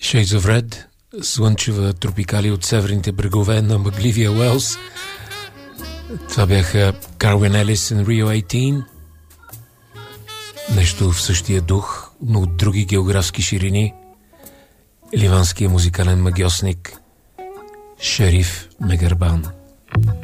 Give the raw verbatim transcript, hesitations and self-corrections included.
Shades of Red, слънчева тропикали от северните брегове на мъгливия Уелс. Това бяха Карвин Елис и Rio осемнайсет. Нещо в същия дух, но от други географски ширини. Ливанския музикален магиосник Шериф Мегарбан.